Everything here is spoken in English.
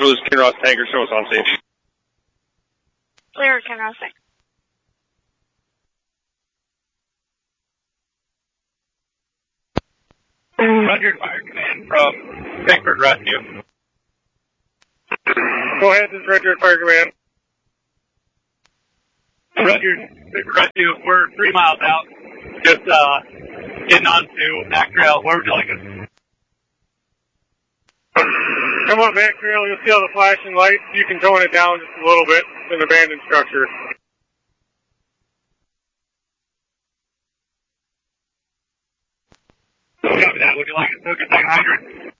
Angeles, Kinross Tanker, show us on station. Clear, Kinross Tanker. Roger, fire command from Pickford Rescue. Go ahead, this is Roger, fire command. Roger, Pickford Rescue, we're 3 miles out, just getting onto back trail. Where would you like us? Come on back trail, you'll see all the flashing lights. You can tone it down just a little bit. It's an abandoned structure. Copy that. Would you like us to focus on hydrant?